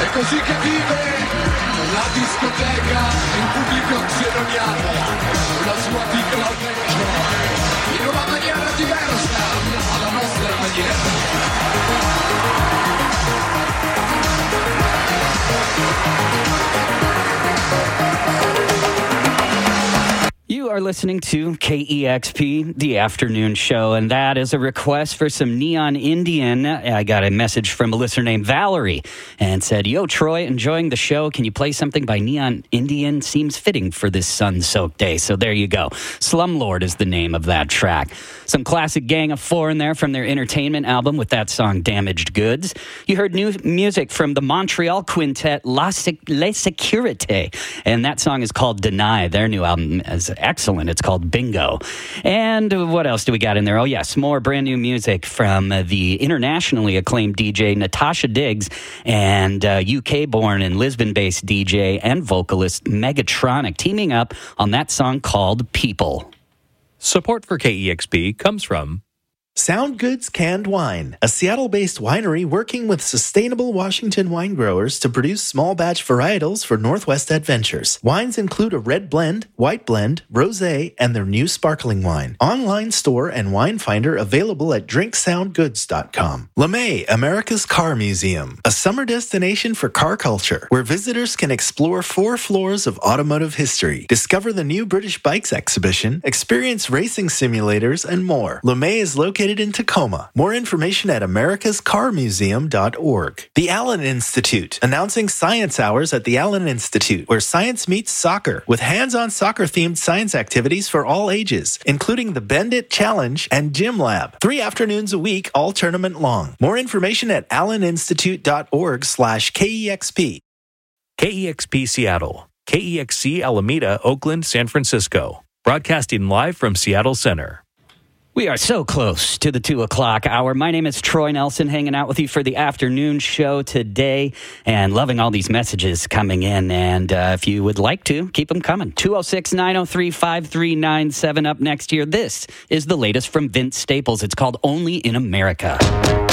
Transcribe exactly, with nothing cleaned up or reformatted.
È così che vive la discoteca, il pubblico se non ama la sua piccola avventura in una maniera diversa alla nostra maniera. You are listening to K E X P, the afternoon show, and that is a request for some Neon Indian. I got a message from a listener named Valerie and said, "Yo, Troy, enjoying the show. Can you play something by Neon Indian? Seems fitting for this sun-soaked day." So there you go. Slumlord is the name of that track. Some classic Gang of Four in there from their Entertainment album with that song Damaged Goods. You heard new music from the Montreal quintet La Sec- Les Sécurité, and that song is called Deny. Their new album is excellent. It's called Bingo. And what else do we got in there? Oh, yes, more brand new music from uh, the internationally acclaimed D J Natasha Diggs and uh, U K-born and Lisbon-based D J and vocalist Megatronic teaming up on that song called People. Support for K E X P comes from Sound Goods Canned Wine, a Seattle-based winery working with sustainable Washington wine growers to produce small batch varietals for Northwest Adventures. Wines include a red blend, white blend, rosé, and their new sparkling wine. Online store and wine finder available at drink sound goods dot com. LeMay, America's Car Museum, a summer destination for car culture, where visitors can explore four floors of automotive history, discover the new British Bikes exhibition, experience racing simulators, and more. LeMay is located in Tacoma. More information at americas car museum dot org. The Allen Institute, announcing science hours at the Allen Institute, where science meets soccer, with hands-on soccer-themed science activities for all ages, including the Bend It Challenge and Gym Lab. Three afternoons a week, all tournament long. More information at allen institute dot org slash K E X P. K E X P Seattle, K E X C Alameda, Oakland, San Francisco. Broadcasting live from Seattle Center. We are so close to the two o'clock hour. My name is Troy Nelson, hanging out with you for the afternoon show today and loving all these messages coming in. And uh, if you would like to, keep them coming. two oh six, nine oh three, five three nine seven up next year. This is the latest from Vince Staples. It's called Only in America.